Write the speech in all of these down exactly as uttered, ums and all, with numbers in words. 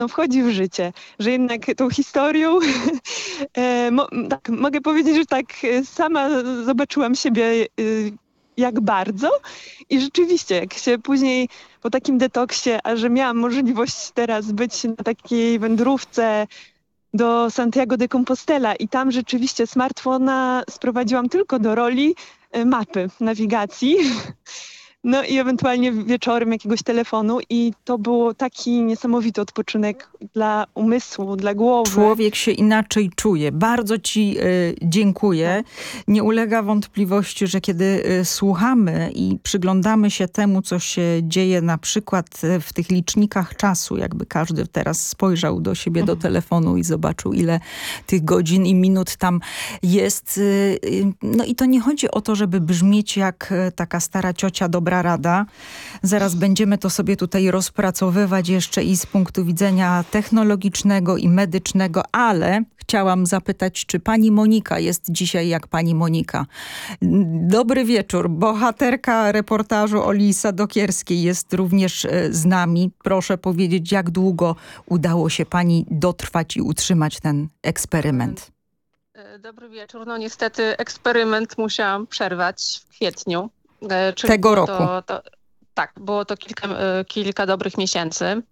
no, wchodzi w życie, że jednak tą historią, e, mo, tak, mogę powiedzieć, że tak e, sama zobaczyłam siebie e, jak bardzo i rzeczywiście, jak się później po takim detoksie, a że miałam możliwość teraz być na takiej wędrówce do Santiago de Compostela i tam rzeczywiście smartfona sprowadziłam tylko do roli e, mapy, nawigacji. No i ewentualnie wieczorem jakiegoś telefonu i to było taki niesamowity odpoczynek dla umysłu, dla głowy. Człowiek się inaczej czuje. Bardzo ci y, dziękuję. Nie ulega wątpliwości, że kiedy y, słuchamy i przyglądamy się temu, co się dzieje na przykład w tych licznikach czasu, jakby każdy teraz spojrzał do siebie, do telefonu i zobaczył, ile tych godzin i minut tam jest. Y, y, no i to nie chodzi o to, żeby brzmieć jak y, taka stara ciocia dobra rada. Zaraz będziemy to sobie tutaj rozpracowywać jeszcze i z punktu widzenia technologicznego i medycznego, ale chciałam zapytać, czy pani Monika jest dzisiaj jak pani Monika? Dobry wieczór. Bohaterka reportażu Oli Sadokierskiej jest również z nami. Proszę powiedzieć, jak długo udało się pani dotrwać i utrzymać ten eksperyment? Dobry wieczór. No niestety eksperyment musiałam przerwać w kwietniu. Czyli tego roku. To, to, tak, było to kilka, kilka dobrych miesięcy.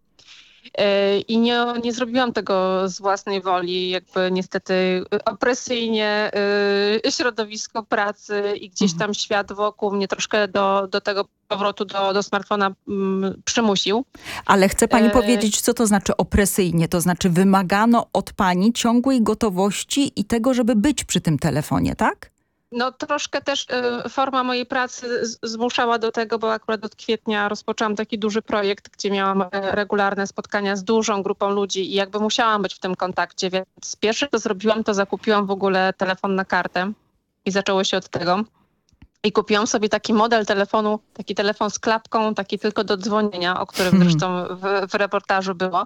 I nie, nie zrobiłam tego z własnej woli, jakby niestety opresyjnie środowisko pracy i gdzieś tam świat wokół mnie troszkę do, do tego powrotu do, do smartfona mm, przymusił. Ale chce pani e... powiedzieć, co to znaczy opresyjnie? To znaczy wymagano od pani ciągłej gotowości i tego, żeby być przy tym telefonie, tak? No troszkę też y, forma mojej pracy z, zmuszała do tego, bo akurat od kwietnia rozpoczęłam taki duży projekt, gdzie miałam y, regularne spotkania z dużą grupą ludzi i jakby musiałam być w tym kontakcie, więc pierwsze co zrobiłam, to zakupiłam w ogóle telefon na kartę i zaczęło się od tego. I kupiłam sobie taki model telefonu, taki telefon z klapką, taki tylko do dzwonienia, o którym hmm. zresztą w, w reportażu było.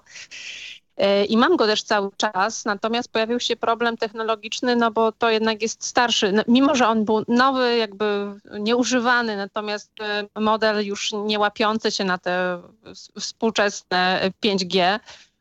I mam go też cały czas, natomiast pojawił się problem technologiczny, no bo to jednak jest starszy. Mimo że on był nowy, jakby nieużywany, natomiast model już nie łapiący się na te współczesne pięć G.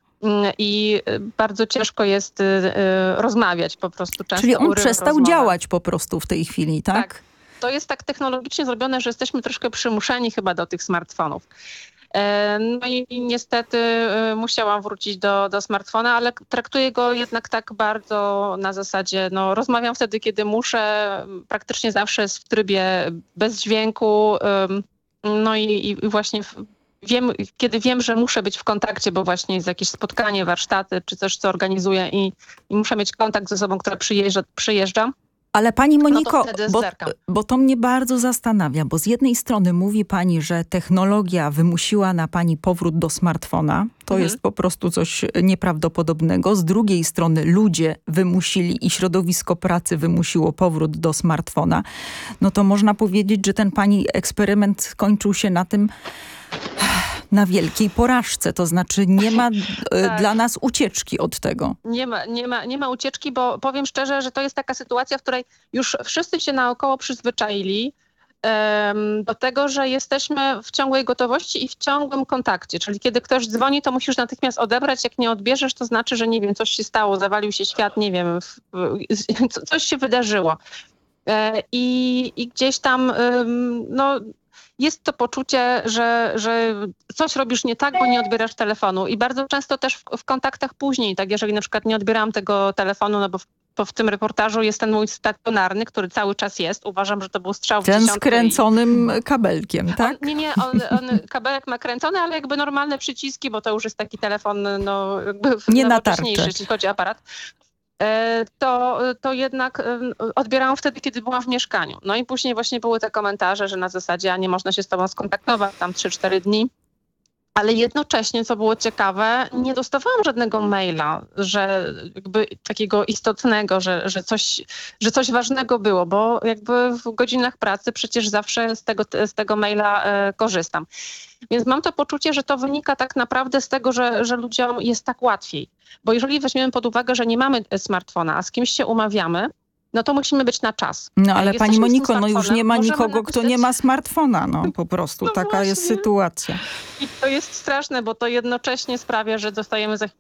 I bardzo ciężko jest rozmawiać po prostu. Często Czyli on przestał rozmowy. działać po prostu w tej chwili, tak? Tak. To jest tak technologicznie zrobione, że jesteśmy troszkę przymuszeni chyba do tych smartfonów. No i niestety musiałam wrócić do, do smartfona, ale traktuję go jednak tak bardzo na zasadzie, no rozmawiam wtedy, kiedy muszę, praktycznie zawsze jest w trybie bez dźwięku, no i, i właśnie wiem, kiedy wiem, że muszę być w kontakcie, bo właśnie jest jakieś spotkanie, warsztaty czy coś, co organizuję i, i muszę mieć kontakt z osobą, która przyjeżdża, przyjeżdża. Ale pani Moniko, no to bo, bo to mnie bardzo zastanawia, bo z jednej strony mówi pani, że technologia wymusiła na pani powrót do smartfona. To mhm. jest po prostu coś nieprawdopodobnego. Z drugiej strony ludzie wymusili i środowisko pracy wymusiło powrót do smartfona. No to można powiedzieć, że ten pani eksperyment skończył się na tym, na wielkiej porażce. To znaczy nie ma tak. dla nas ucieczki od tego. Nie ma, nie ma, nie ma ucieczki, bo powiem szczerze, że to jest taka sytuacja, w której już wszyscy się naokoło przyzwyczaili um, do tego, że jesteśmy w ciągłej gotowości i w ciągłym kontakcie. Czyli kiedy ktoś dzwoni, to musisz natychmiast odebrać. Jak nie odbierzesz, to znaczy, że nie wiem, coś się stało, zawalił się świat, nie wiem, w, w, coś się wydarzyło. E, i, I gdzieś tam um, no jest to poczucie, że, że coś robisz nie tak, bo nie odbierasz telefonu. I bardzo często też w, w kontaktach później, tak jeżeli na przykład nie odbierałam tego telefonu, no bo w, bo w tym reportażu jest ten mój stacjonarny, który cały czas jest. Uważam, że to był strzał w ten dziesiątkę. z kręconym i... kabelkiem, tak? On, nie, nie, on, on kabelek ma kręcony, ale jakby normalne przyciski, bo to już jest taki telefon, no jakby nie nowocześniejszy, jeśli chodzi o aparat. To, to jednak odbierałam wtedy, kiedy byłam w mieszkaniu. No i później właśnie były te komentarze, że na zasadzie, a nie można się z tobą skontaktować tam trzy cztery dni. Ale jednocześnie, co było ciekawe, nie dostawałam żadnego maila, że jakby takiego istotnego, że, że, coś, że coś ważnego było, bo jakby w godzinach pracy przecież zawsze z tego, z tego maila e, korzystam. Więc mam to poczucie, że to wynika tak naprawdę z tego, że, że ludziom jest tak łatwiej. Bo jeżeli weźmiemy pod uwagę, że nie mamy smartfona, a z kimś się umawiamy, no to musimy być na czas. No ale pani Moniko, no już nie ma nikogo, napisać... kto nie ma smartfona, no po prostu. No taka właśnie. jest sytuacja. I to jest straszne, bo to jednocześnie sprawia, że dostajemy za chwilę